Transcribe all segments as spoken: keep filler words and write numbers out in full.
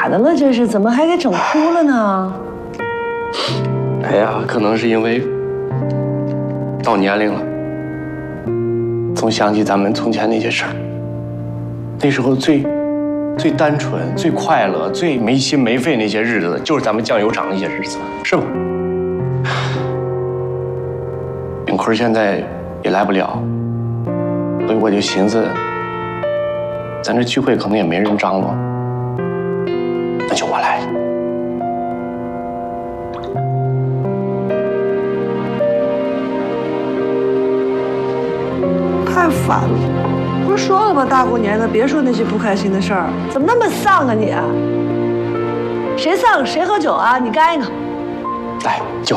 咋的了？这是怎么还给整哭了呢？ 哎呀，可能是因为到年龄了，总想起咱们从前那些事儿。那时候最最单纯、最快乐、最没心没肺那些日子，就是咱们酱油厂那些日子，是吧？炳坤现在也来不了，所以我就寻思，咱这聚会可能也没人张罗，那就我来。 太烦了！不是说了吗？大过年的，别说那些不开心的事儿。怎么那么丧啊你啊？谁丧谁喝酒啊？你干一个。 来，酒。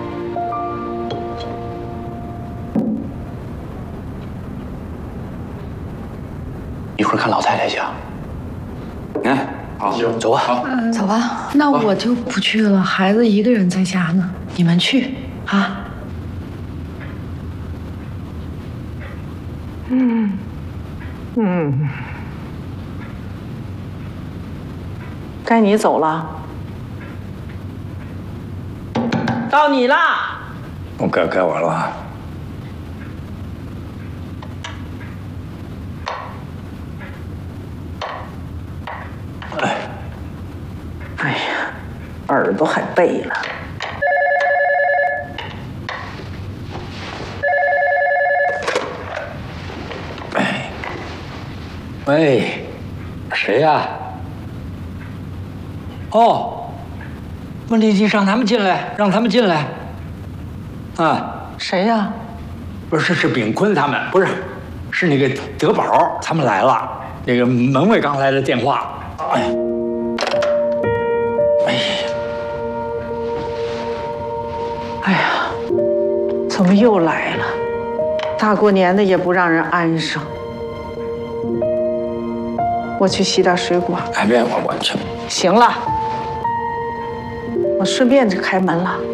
一会儿看老太太去啊。 嗯，好， 走吧。好， 走吧。那我就不去了，孩子一个人在家呢，你们去啊。 嗯，嗯，该你走了，到你啦！ 我该该我了。哎， 哎呀，耳朵还背了。 喂，谁呀？哦，问题你让他们进来，让他们进来。啊， 谁呀？ 不是，是炳坤他们，不是，是那个德宝他们来了。那个门卫刚来的电话。哎呀，哎呀， 哎呀，怎么又来了？大过年的也不让人安生。我去洗点水果。 哎，别，我我去。 行了，我顺便就开门了。